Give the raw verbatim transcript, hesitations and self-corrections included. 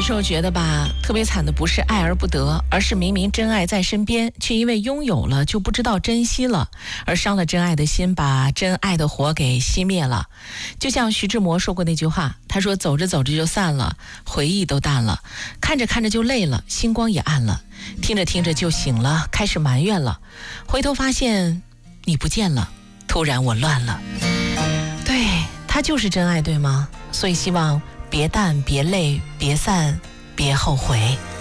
的时候觉得吧，特别惨的不是爱而不得，而是明明真爱在身边，却因为拥有了就不知道珍惜了，而伤了真爱的心，把真爱的火给熄灭了。就像徐志摩说过那句话，他说走着走着就散了，回忆都淡了，看着看着就累了，星光也暗了，听着听着就醒了，开始埋怨了，回头发现你不见了，突然我乱了。对，他就是真爱，对吗？所以希望别淡，别累，别散，别后悔。